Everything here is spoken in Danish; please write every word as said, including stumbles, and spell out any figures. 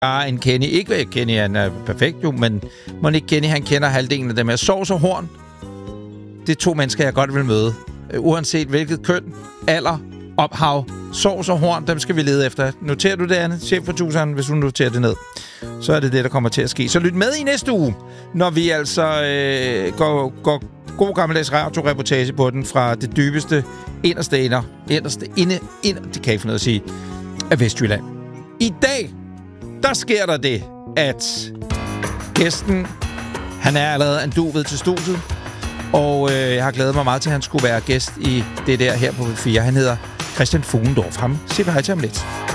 Ah, en Kenny. Ikke Kenny, han er perfekt jo, men må ikke Kenny, han kender halvdelen af dem her. Sovs og horn, det er to mennesker, jeg godt vil møde. Uanset hvilket køn, alder, ophav, sovs og horn, dem skal vi lede efter. Noterer du det, Anne? Chef for tuseren, hvis hun noterer det ned. Så er det det, der kommer til at ske. Så lyt med i næste uge, når vi altså øh, går, går god gammeldags radioreportage på den fra det dybeste, inderste ender, inderste, inde, inde, det kan jeg ikke få noget at sige, af Vestjylland. I dag, der sker der det, at gæsten, han er allerede anduvet til studiet, og øh, jeg har glædet mig meget til, at han skulle være gæst i det der her på P fire. Han hedder Christian Fugendorf. Ham siger vi hej til ham lidt.